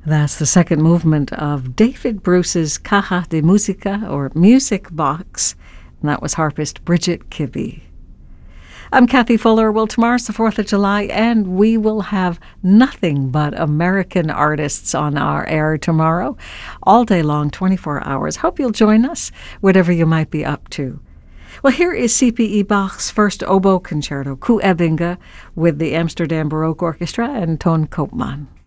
That's the second movement of David Bruce's Caja de Música, or Music Box, and that was harpist Bridget Kibbe. I'm Kathy Fuller. Well, tomorrow's the 4th of July, and we will have nothing but American artists on our air tomorrow, all day long, 24 hours. Hope you'll join us, whatever you might be up to. Well, here is C.P.E. Bach's first oboe concerto, Koe Ebbinge, with the Amsterdam Baroque Orchestra and Toon Koopman.